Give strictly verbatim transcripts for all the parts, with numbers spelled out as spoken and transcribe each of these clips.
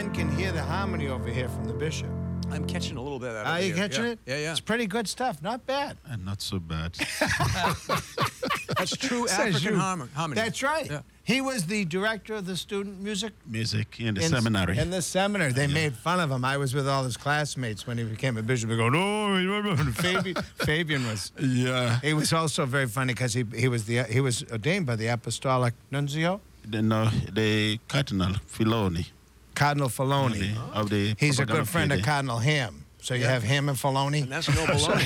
Glenn can hear the harmony over here from the bishop. I'm catching a little bit of that. Are over you here. catching yeah. it? Yeah, yeah. It's pretty good stuff. Not bad. And not so bad. That's true Says African you. harmony. That's right. Yeah. He was the director of the student music Music in the in, seminary. In the seminary. They made fun of him. I was with all his classmates when he became a bishop. They go, no, Fabian, Fabian was. yeah. He was also very funny because he he was the he was ordained by the apostolic nuncio, The, no, the Cardinal Filoni. Cardinal Filoni. Of the, of the He's a propaganda good friend of fide. Cardinal Ham. So you Yeah. have him and Filoni. And that's no baloney.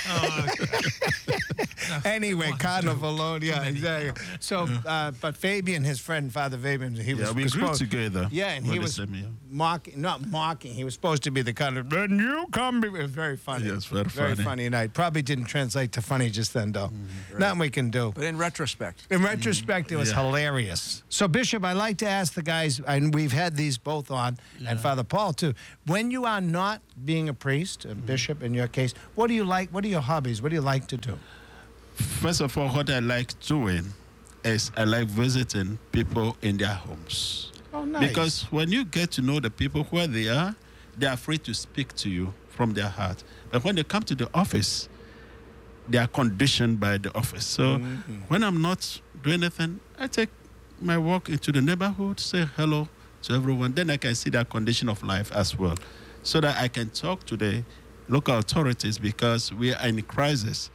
Anyway, Cardinal Filoni. Yeah, exactly. So, uh, but Fabian, his friend, Father Fabian, he was Yeah, we was grew supposed- together. Yeah, and for he the was same year. mocking, not mocking. He was supposed to be the kind of, then you come. It was very funny. Yes, very Very funny. funny night. Probably didn't translate to funny just then, though. Nothing we can do. But in retrospect, In retrospect, it was Yeah. hilarious. So, Bishop, I like to ask the guys, and we've had these both on, and Father Paul too. When you are not being a priest, a bishop in your case, what do you like? What are your hobbies? What do you like to do? First of all, what I like doing is I like visiting people in their homes. Oh, nice. Because when you get to know the people where they are, they are free to speak to you from their heart. But when they come to the office, they are conditioned by the office. So when I'm not doing anything, I take my walk into the neighborhood, say hello to everyone. Then I can see their condition of life as well, so that I can talk to the local authorities because we are in a crisis.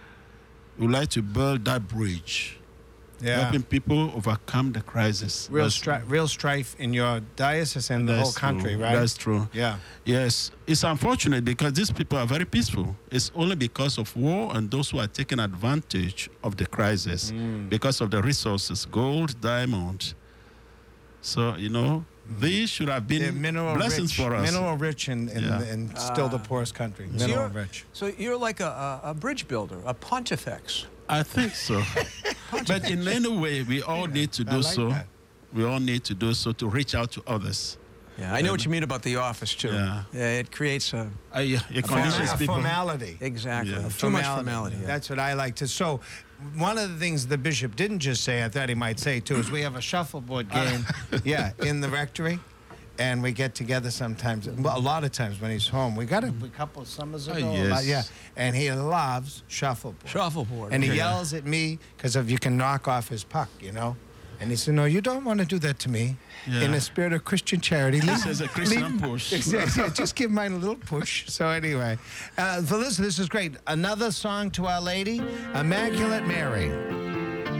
We like to build that bridge, Yeah. helping people overcome the crisis. Real, That's- stri- real strife in your diocese and the whole that's country, true. right? That's true. Yeah. Yes, it's unfortunate because these people are very peaceful. It's only because of war and those who are taking advantage of the crisis Mm. because of the resources, gold, diamond. So, you know, these should have They're been mineral blessings rich, for us. mineral rich and, and, Yeah. and still the poorest country. So Mineral you're, rich. so you're like a, a, a bridge builder, a pontifex. I think so. But in any way, we all need to I do like so. that. We all need to do so to reach out to others. Yeah, I know what you mean about the office too. Yeah. it creates a I, uh, it conditions A people. formality. exactly Yeah. too much formality. Yeah. That's what I like to. So, one of the things the bishop didn't just say, I thought he might say too, is we have a shuffleboard game, yeah, in the rectory, and we get together sometimes. Well, a lot of times when he's home, we got a, a couple of summers ago. yes. about- yeah, and he loves shuffleboard. Shuffleboard. And he okay. yells at me because of you can knock off his puck, you know. And he said, "No, you don't want to do that to me." Yeah. In the spirit of Christian charity, This is a Christian push. Exactly. Just give mine a little push. So anyway, uh, for this, this is great. Another song to Our Lady, Immaculate Mary.